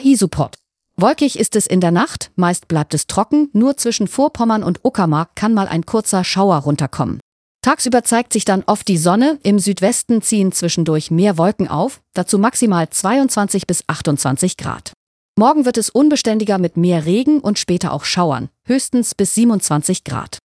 HISUPOD. Wolkig ist es in der Nacht, meist bleibt es trocken, nur zwischen Vorpommern und Uckermark kann mal ein kurzer Schauer runterkommen. Tagsüber zeigt sich dann oft die Sonne, im Südwesten ziehen zwischendurch mehr Wolken auf, dazu maximal 22 bis 28 Grad. Morgen wird es unbeständiger mit mehr Regen und später auch Schauern, höchstens bis 27 Grad.